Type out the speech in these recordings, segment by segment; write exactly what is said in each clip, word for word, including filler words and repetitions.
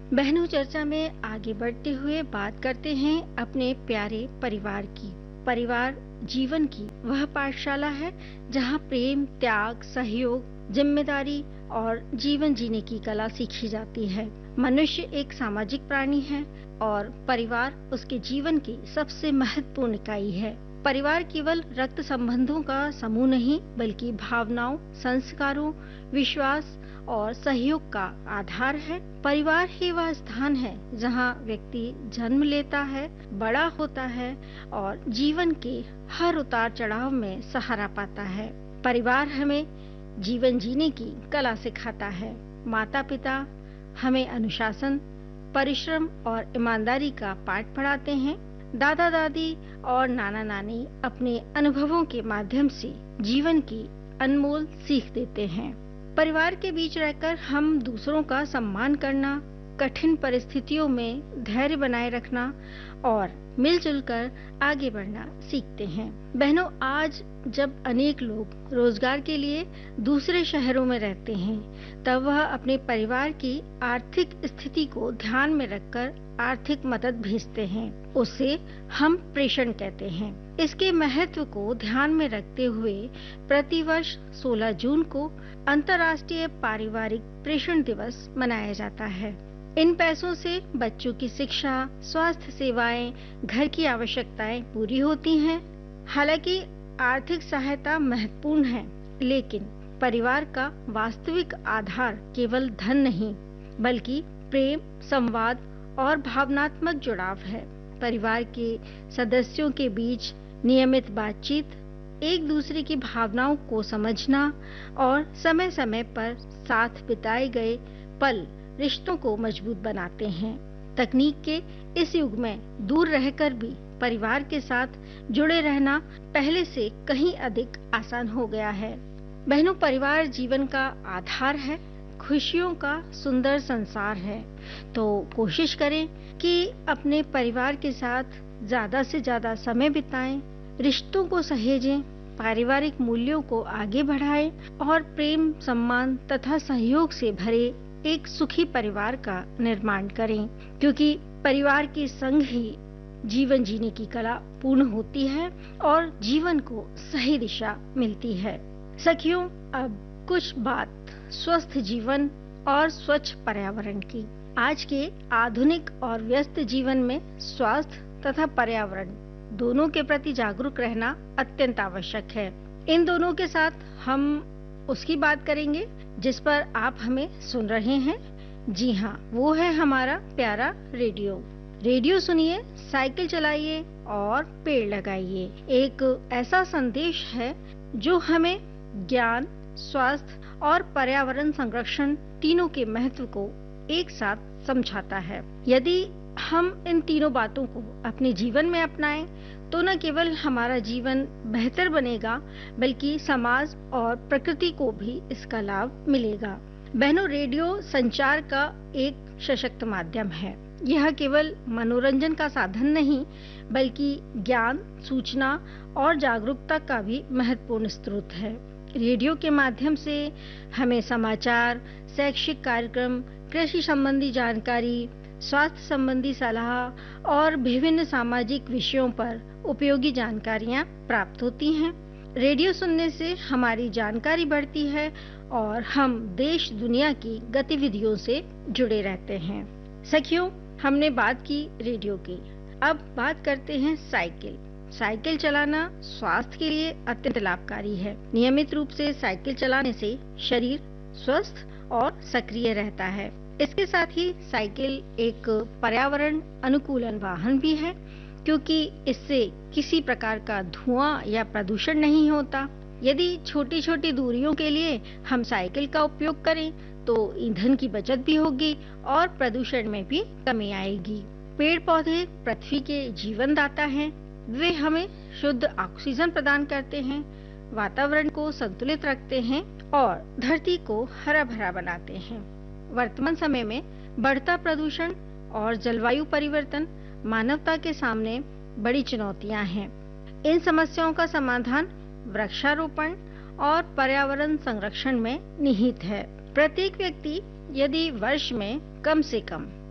बहनों, चर्चा में आगे बढ़ते हुए बात करते हैं अपने प्यारे परिवार की। परिवार जीवन की वह पाठशाला है जहाँ प्रेम, त्याग, सहयोग, जिम्मेदारी और जीवन जीने की कला सीखी जाती है। मनुष्य एक सामाजिक प्राणी है और परिवार उसके जीवन की सबसे महत्वपूर्ण इकाई है। परिवार केवल रक्त संबंधों का समूह नहीं, बल्कि भावनाओं, संस्कारों, विश्वास और सहयोग का आधार है। परिवार ही वह स्थान है जहाँ व्यक्ति जन्म लेता है, बड़ा होता है और जीवन के हर उतार चढ़ाव में सहारा पाता है। परिवार हमें जीवन जीने की कला सिखाता है। माता पिता हमें अनुशासन, परिश्रम और ईमानदारी का पाठ पढ़ाते हैं। दादा दादी और नाना नानी अपने अनुभवों के माध्यम से जीवन की अनमोल सीख देते हैं। परिवार के बीच रहकर हम दूसरों का सम्मान करना, कठिन परिस्थितियों में धैर्य बनाए रखना और मिलजुल कर आगे बढ़ना सीखते हैं। बहनों, आज जब अनेक लोग रोजगार के लिए दूसरे शहरों में रहते हैं, तब वह अपने परिवार की आर्थिक स्थिति को ध्यान में रखकर आर्थिक मदद भेजते हैं। उसे हम प्रेषण कहते हैं। इसके महत्व को ध्यान में रखते हुए प्रतिवर्ष सोलह जून को अंतर्राष्ट्रीय पारिवारिक प्रेषण दिवस मनाया जाता है। इन पैसों से बच्चों की शिक्षा, स्वास्थ्य सेवाएं, घर की आवश्यकताएं पूरी होती हैं। हालांकि आर्थिक सहायता महत्वपूर्ण है, लेकिन परिवार का वास्तविक आधार केवल धन नहीं, बल्कि प्रेम, संवाद और भावनात्मक जुड़ाव है। परिवार के सदस्यों के बीच नियमित बातचीत, एक दूसरे की भावनाओं को समझना और समय-समय पर साथ बिताए गए पल रिश्तों को मजबूत बनाते हैं। तकनीक के इस युग में दूर रहकर भी परिवार के साथ जुड़े रहना पहले से कहीं अधिक आसान हो गया है। बहनों, परिवार जीवन का आधार है, खुशियों का सुंदर संसार है। तो कोशिश करें कि अपने परिवार के साथ ज्यादा से ज्यादा समय बिताएं, रिश्तों को सहेजें, पारिवारिक मूल्यों को आगे बढ़ाएं और प्रेम, सम्मान तथा सहयोग से भरे एक सुखी परिवार का निर्माण करें, क्योंकि परिवार के संग ही जीवन जीने की कला पूर्ण होती है और जीवन को सही दिशा मिलती है। सखियों, अब कुछ बात स्वस्थ जीवन और स्वच्छ पर्यावरण की। आज के आधुनिक और व्यस्त जीवन में स्वास्थ्य तथा पर्यावरण दोनों के प्रति जागरूक रहना अत्यंत आवश्यक है। इन दोनों के साथ हम उसकी बात करेंगे जिस पर आप हमें सुन रहे हैं। जी हाँ, वो है हमारा प्यारा रेडियो। रेडियो सुनिए, साइकिल चलाइए और पेड़ लगाइए। एक ऐसा संदेश है जो हमें ज्ञान, स्वास्थ्य और पर्यावरण संरक्षण तीनों के महत्व को एक साथ समझाता है। यदि हम इन तीनों बातों को अपने जीवन में अपनाएं, तो न केवल हमारा जीवन बेहतर बनेगा, बल्कि समाज और प्रकृति को भी इसका लाभ मिलेगा। बहनों, रेडियो संचार का एक सशक्त माध्यम है। यह केवल मनोरंजन का साधन नहीं, बल्कि ज्ञान, सूचना और जागरूकता का भी महत्वपूर्ण स्रोत है। रेडियो के माध्यम से हमें समाचार, शैक्षिक कार्यक्रम, कृषि संबंधी जानकारी, स्वास्थ्य संबंधी सलाह और विभिन्न सामाजिक विषयों पर उपयोगी जानकारियां प्राप्त होती हैं। रेडियो सुनने से हमारी जानकारी बढ़ती है और हम देश दुनिया की गतिविधियों से जुड़े रहते हैं। सखियों, हमने बात की रेडियो की, अब बात करते हैं साइकिल। साइकिल चलाना स्वास्थ्य के लिए अत्यंत लाभकारी है। नियमित रूप से साइकिल चलाने से शरीर स्वस्थ और सक्रिय रहता है। इसके साथ ही साइकिल एक पर्यावरण अनुकूलन वाहन भी है, क्योंकि इससे किसी प्रकार का धुआं या प्रदूषण नहीं होता। यदि छोटी छोटी दूरियों के लिए हम साइकिल का उपयोग करें, तो ईंधन की बचत भी होगी और प्रदूषण में भी कमी आएगी। पेड़ पौधे पृथ्वी के जीवन दाता हैं। वे हमें शुद्ध ऑक्सीजन प्रदान करते हैं, वातावरण को संतुलित रखते हैं और धरती को हरा भरा बनाते हैं। वर्तमान समय में बढ़ता प्रदूषण और जलवायु परिवर्तन मानवता के सामने बड़ी चुनौतियां हैं। इन समस्याओं का समाधान वृक्षारोपण और पर्यावरण संरक्षण में निहित है। प्रत्येक व्यक्ति यदि वर्ष में कम से कम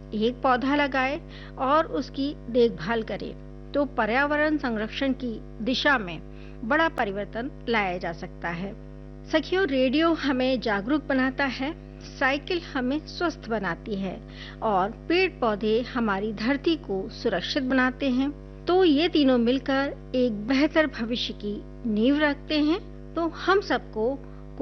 एक पौधा लगाए और उसकी देखभाल करें, तो पर्यावरण संरक्षण की दिशा में बड़ा परिवर्तन लाया जा सकता है। सखियों, रेडियो हमें जागरूक बनाता है, साइकिल हमें स्वस्थ बनाती है और पेड़ पौधे हमारी धरती को सुरक्षित बनाते हैं। तो ये तीनों मिलकर एक बेहतर भविष्य की नींव रखते हैं। तो हम सबको